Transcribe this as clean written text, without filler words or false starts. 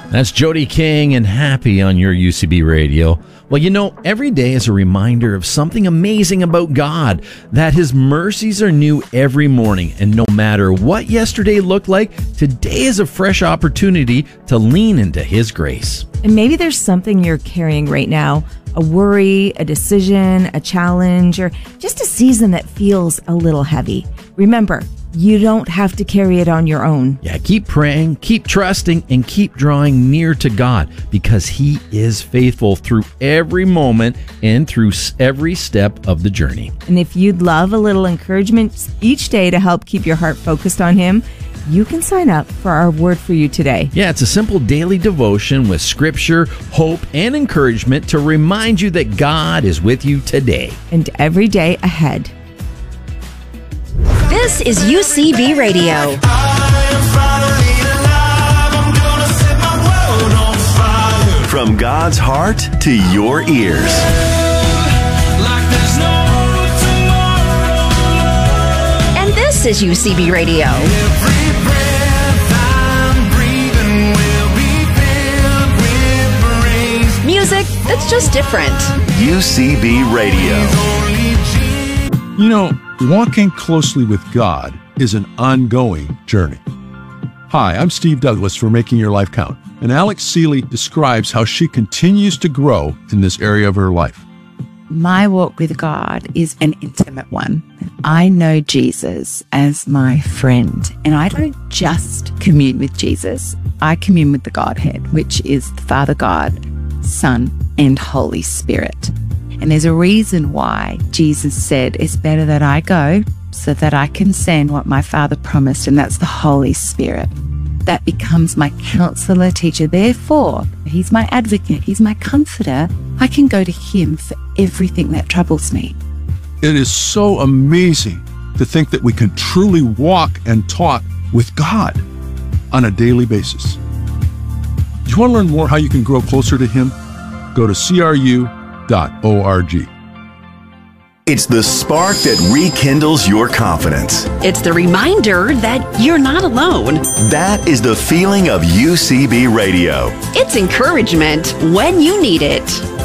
That's Jody King and Happy on your UCB radio. Well, you know, every day is a reminder of something amazing about God, that His mercies are new every morning. And no matter what yesterday looked like, today is a fresh opportunity to lean into His grace. And maybe there's something you're carrying right now, a worry, a decision, a challenge, or just a season that feels a little heavy. Remember, you don't have to carry it on your own. Yeah, keep praying, keep trusting, and keep drawing near to God because He is faithful through every moment and through every step of the journey. And if you'd love a little encouragement each day to help keep your heart focused on Him, you can sign up for our Word for You today. Yeah, it's a simple daily devotion with scripture, hope, and encouragement to remind you that God is with you today and every day ahead. This is UCB Radio. From God's heart to your ears. And this is UCB Radio. Music that's just different. UCB Radio. You know, walking closely with God is an ongoing journey. Hi, I'm Steve Douglas for Making Your Life Count, and Alex Seeley describes how she continues to grow in this area of her life. My walk with God is an intimate one. I know Jesus as my friend, and I don't just commune with Jesus. I commune with the Godhead, which is the Father God, Son, and Holy Spirit. And there's a reason why Jesus said, it's better that I go so that I can send what my Father promised, and that's the Holy Spirit. That becomes my counselor, teacher. Therefore, He's my advocate. He's my comforter. I can go to Him for everything that troubles me. It is so amazing to think that we can truly walk and talk with God on a daily basis. Do you want to learn more how you can grow closer to Him? Go to CRU.org. It's the spark that rekindles your confidence. It's the reminder that you're not alone. That is the feeling of UCB Radio. It's encouragement when you need it.